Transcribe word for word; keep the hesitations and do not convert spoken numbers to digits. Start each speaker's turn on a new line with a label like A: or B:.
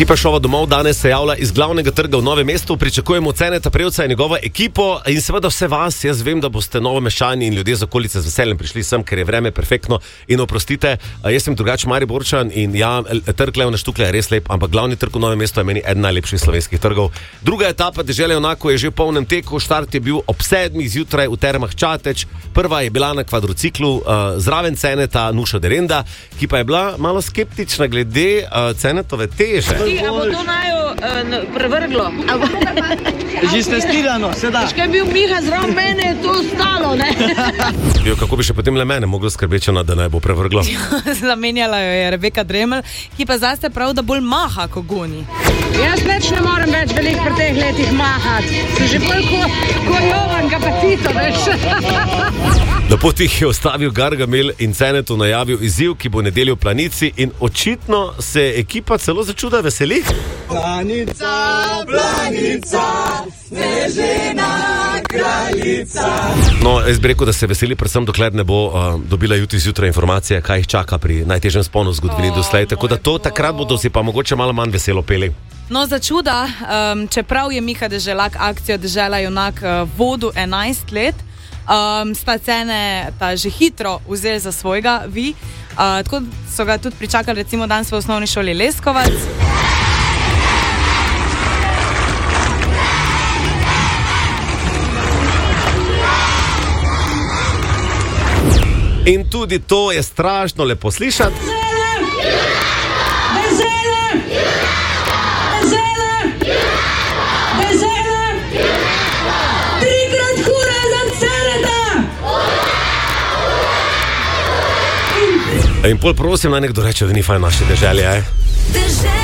A: Ekipa šova domov danes se javlja iz glavnega trga v Novem mestu. Pričakujemo Ceneta Prevca in njegovo ekipo in seveda vse vas. Jaz vem, da boste Novomeščani in ljudje z okolice z veseljem prišli sem, ker je vreme perfektno. In oprostite, jaz sem drugač Mariborčan in ja, trg Leona Štuklja je res lep, ampak glavni trg v Novem mestu je meni eden najlepših slovenskih trgov. Druga etapa dežele Junakov je že v polnem teku. Štart je bil ob sedmih zjutraj v Termah Čateč. Prva je bila na kvadrociklu uh, zraven Ceneta Nuša Derenda, ki pa je bila malo skeptična glede uh, Cenetove teže.
B: Ti, a bo to naju uh, prevrglo?
C: Že ste stirano, sedaj.
B: Škaj je bil Miha zraven mene, je to ostalo, ne?
A: Jo, kako bi še potem le mene moglo skrbečena, da ne bo prevrglo?
D: Zamenjala jo je Rebeka Dremelj, ki pa zaste prav, da bolj maha, ko goni.
B: Jaz več ne morem več veliko pri teh letih mahati. Se že bolj ko, ko Jovan Gapatito, veš?
A: Na poti je ostavil Gargamel in Cenetu najavil izziv, ki bo nedeljo v Planici in očitno se ekipa celo začuda veseli.
C: Planica, planica, snežena kraljica.
A: No, jaz bi rekel, da se veseli predvsem, dokler ne bo uh, dobila jutri zjutraj informacije, kaj jih čaka pri najtežjem sponu v zgodovini doslej, tako da to takrat bodo si pa mogoče malo manj veselo peli.
D: No, za čuda, um, čeprav je Miha Deželak akcijo Dežela Junak uh, vodil enajst let, um, sta Cene ta že hitro vzeli za svojega, vi. Uh, tako so ga tudi pričakali recimo danes v osnovni šoli Leskovac.
A: In tudi to je strašno lepo slišati. In pol prosim, naj nekdo reče, da ni fajn naše deželje, eh?